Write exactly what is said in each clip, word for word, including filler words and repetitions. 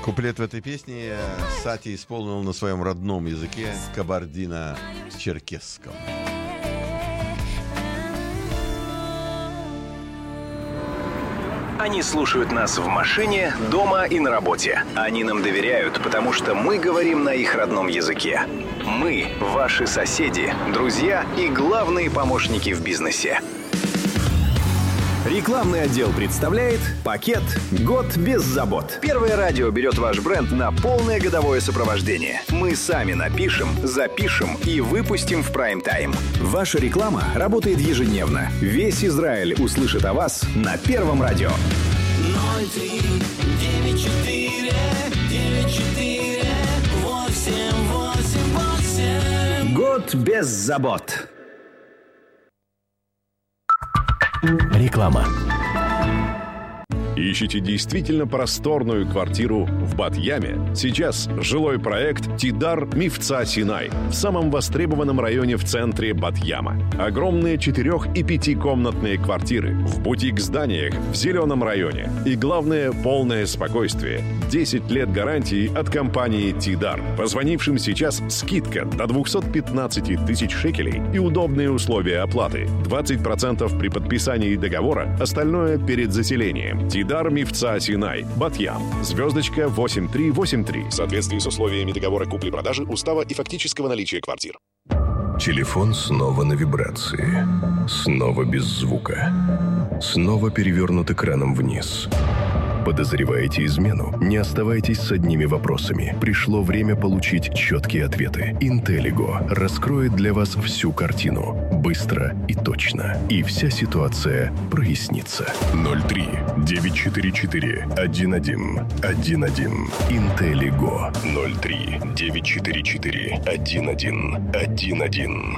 Куплет в этой песне Сати исполнил на своем родном языке кабардино-черкесском. Они слушают нас в машине, дома и на работе. Они нам доверяют, потому что мы говорим на их родном языке. Мы – ваши соседи, друзья и главные помощники в бизнесе. Рекламный отдел представляет пакет «Год без забот». Первое радио берет ваш бренд на полное годовое сопровождение. Мы сами напишем, запишем и выпустим в прайм-тайм. Ваша реклама работает ежедневно. Весь Израиль услышит о вас на Первом радио. ноль три девять четыре девять четыре восемь восемь восемь. Год без забот. Реклама. Ищите действительно просторную квартиру в Бат-Яме? Сейчас жилой проект «Тидар Мифца Синай» в самом востребованном районе в центре Бат-Яма. Огромные четырех- и пятикомнатные квартиры в бутик-зданиях в зеленом районе. И главное, полное спокойствие. десять лет гарантии от компании «Тидар». Позвонившим сейчас скидка до двести пятнадцать тысяч шекелей и удобные условия оплаты. двадцать процентов при подписании договора, остальное перед заселением. «Тидар Мифца Синай», Бат-Ям. Звездочка восемь три восемь три. В соответствии с условиями договора купли-продажи, устава и фактического наличия квартир. Телефон снова на вибрации. Снова без звука. Снова перевернут экраном вниз. Подозреваете измену? Не оставайтесь с одними вопросами. Пришло время получить четкие ответы. Интеллиго раскроет для вас всю картину. Быстро и точно. И вся ситуация прояснится. ноль три девять четыре четыре один один один один. Интеллиго. ноль три девять четыре четыре один один один один.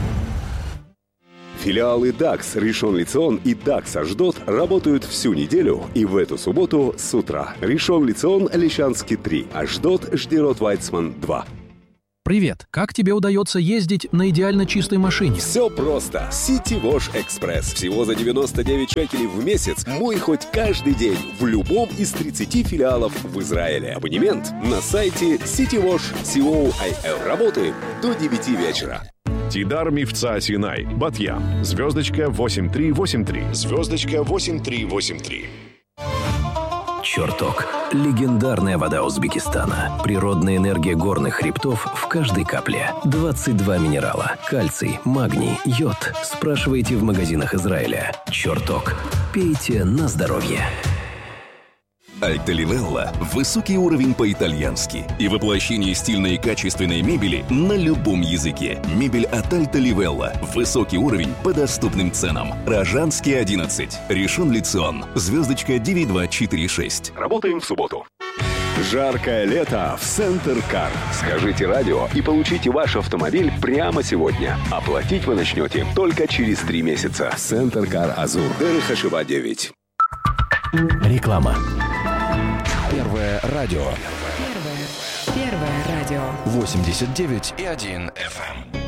Филиалы дакс Ришон Лицион и дакс Ашдод работают всю неделю и в эту субботу с утра. Ришон Лицион, Лещанский три, Ашдод, Ждерот Вайцман два. Привет! Как тебе удается ездить на идеально чистой машине? Все просто. City Wash Express. Всего за девяносто девять шекелей в месяц. Мой хоть каждый день в любом из тридцати филиалов в Израиле. Абонемент на сайте citywash точка co. Работаем до девяти вечера. «Тидар Мифца Синай», Бат-Ям. Звездочка восемь три восемь три. Звездочка восемь три восемь три. Чертог. Легендарная вода Узбекистана. Природная энергия горных хребтов в каждой капле. двадцать два минерала. Кальций, магний, йод. Спрашивайте в магазинах Израиля. Чертог. Пейте на здоровье. Альта Ливелла – высокий уровень по-итальянски и воплощение стильной и качественной мебели на любом языке. Мебель от Альта Ливелла – высокий уровень по доступным ценам. Рожанский одиннадцать, Ришон Лицион, звездочка девять два четыре шесть. Работаем в субботу. Жаркое лето в Центр Кар. Скажите радио и получите ваш автомобиль прямо сегодня. Оплатить вы начнете только через три месяца. Центр Кар Азур. Дерech Хашива девять. Реклама. Первое радио. Первое. Первое радио. восемьдесят девять и один эф эм.